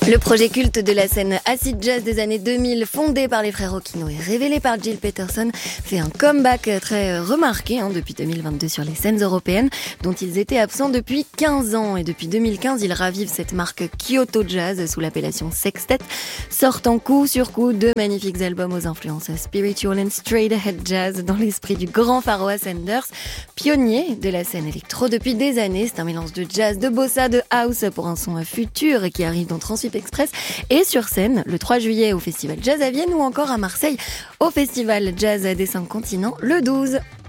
Le projet culte de la scène acid jazz des années 2000, fondé par les frères Occhino et révélé par Gil Peterson, fait un comeback très remarqué depuis 2022 sur les scènes européennes, dont ils étaient absents depuis 15 ans. Et depuis 2015, ils ravivent cette marque Kyoto Jazz sous l'appellation Sextet, sortant coup sur coup deux magnifiques albums aux influences spiritual and straight ahead jazz dans l'esprit du grand Pharoah Sanders, pionnier de la scène électro depuis des années. C'est un mélange de jazz, de bossa, de house pour un son futur qui arrive dans Transip Express et sur scène le 3 juillet au Festival Jazz à Vienne ou encore à Marseille au Festival Jazz des 5 continents le 12.